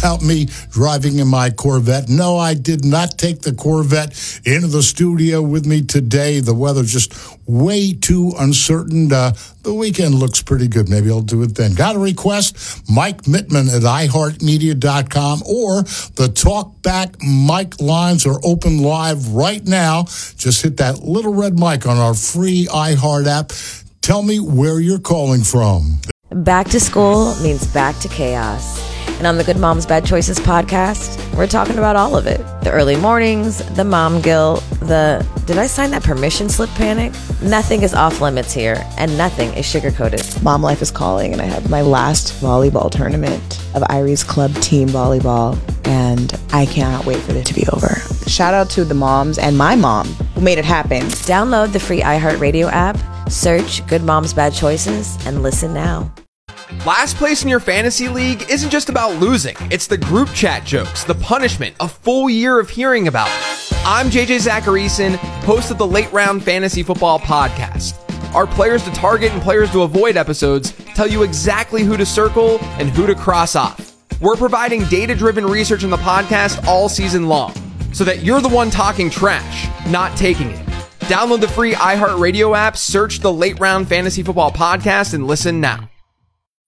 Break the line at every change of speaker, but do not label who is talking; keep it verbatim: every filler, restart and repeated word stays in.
about me driving in my Corvette. No, I did not take the Corvette into the studio with me today. The weather's just way too uncertain. Uh, the weekend looks pretty good. Maybe I'll do it then. Got a request? Mike Mittman at i heart media dot com or the Talkback Mike lines are open live right now. Just hit that little red mic on our free iHeart app. Tell me where you're calling from.
Back to school means back to chaos. And on the Good Moms Bad Choices podcast, we're talking about all of it. The early mornings, the mom guilt, the did I sign that permission slip panic? Nothing is off limits here, and nothing is sugar-coated.
Mom life is calling, and I have my last volleyball tournament of Irie's Club Team Volleyball, and I cannot wait for it to be over. Shout out to the moms and my mom who made it happen.
Download the free iHeartRadio app, search Good Moms Bad Choices, and listen now.
Last place in your fantasy league isn't just about losing. It's the group chat jokes, the punishment, a full year of hearing about it. I'm J J Zacharyson, host of the Late Round Fantasy Football Podcast. Our Players to Target and Players to Avoid episodes tell you exactly who to circle and who to cross off. We're providing data-driven research in the podcast all season long, so that you're the one talking trash, not taking it. Download the free iHeartRadio app, search the Late Round Fantasy Football Podcast, and listen now.